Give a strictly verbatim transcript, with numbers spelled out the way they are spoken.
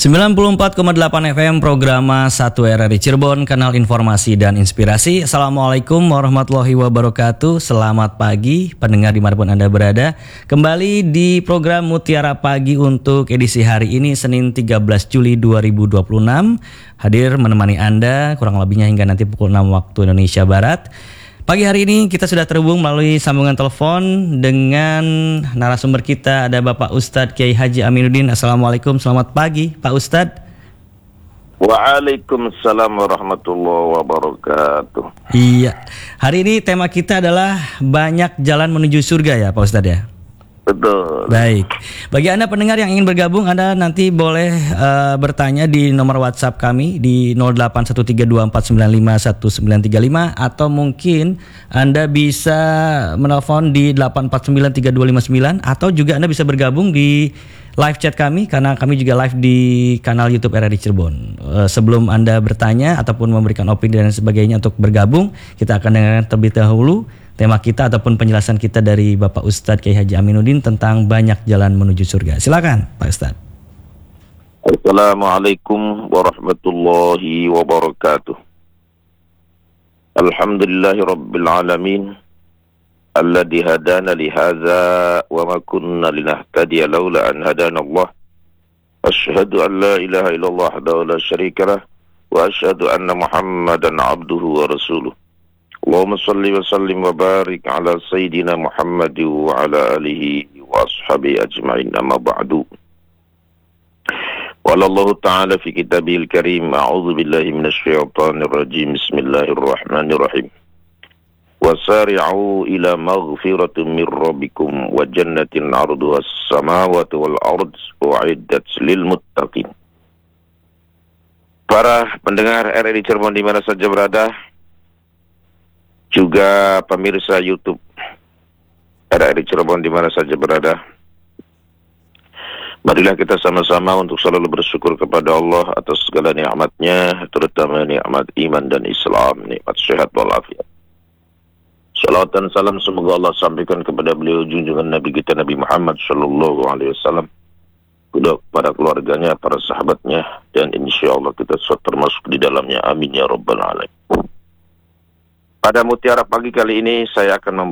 sembilan puluh empat koma delapan F M Programa satu R R I Cirebon, kanal informasi dan inspirasi. Assalamualaikum warahmatullahi wabarakatuh. Selamat pagi pendengar dimanapun Anda berada. Kembali di program Mutiara Pagi untuk edisi hari ini Senin tiga belas Juli dua ribu dua puluh enam. Hadir menemani Anda kurang lebihnya hingga nanti pukul enam waktu Indonesia Barat. Pagi hari ini kita sudah terhubung melalui sambungan telepon dengan narasumber kita, ada Bapak Ustadz Kiai Haji Aminuddin. Assalamualaikum, selamat pagi Pak Ustadz. Waalaikumsalam warahmatullahi wabarakatuh. Iya, hari ini tema kita adalah banyak jalan menuju surga ya Pak Ustadz ya? Betul. Baik, bagi Anda pendengar yang ingin bergabung, Anda nanti boleh uh, bertanya di nomor WhatsApp kami di nol delapan satu tiga dua empat sembilan lima satu sembilan tiga lima, atau mungkin Anda bisa menelpon di delapan empat sembilan tiga dua lima sembilan, atau juga Anda bisa bergabung di live chat kami karena kami juga live di kanal YouTube R R I Cirebon. Uh, sebelum Anda bertanya ataupun memberikan opini dan sebagainya untuk bergabung, kita akan dengarkan terlebih dahulu tema kita ataupun penjelasan kita dari Bapak Ustadz Kiai Haji Aminuddin tentang banyak jalan menuju surga. Silakan Pak Ustadz. Assalamualaikum warahmatullahi wabarakatuh. Alhamdulillahi rabbil alamin, alladzi hadana li hadza wa ma kunna linahtadiya laula an hadana Allah. Asyhadu an la ilaha illallah wahdahu la syarika lah wa asyhadu anna Muhammadan abduhu wa rasuluh. Allahumma salli wa sallim wa barik ala Sayyidina Muhammad wa ala alihi wa ashabihi ajma'in, amma ba'du. Qala Allah Ta'ala fi kitabihil karim, a'udzu billahi minasy syaithanir rajim, bismillahirrahmanirrahim. Wasari'u ila maghfiratin min rabbikum wa jannatin 'arduha as-samawati wal ard u'iddat lil muttaqin. Para pendengar R R I Cirebon di mana saja berada, juga pemirsa YouTube R R I Cirebon di mana saja berada, marilah kita sama-sama untuk selalu bersyukur kepada Allah atas segala nikmatnya, terutama nikmat iman dan Islam, nikmat sehat walafiat. Salawat dan salam semoga Allah sampaikan kepada beliau junjungan Nabi kita Nabi Muhammad Sallallahu Alaihi Wasallam, kepada keluarganya, para sahabatnya, dan insya Allah kita termasuk di dalamnya. Amin ya rabbal alamin. Pada Mutiara Pagi kali ini saya akan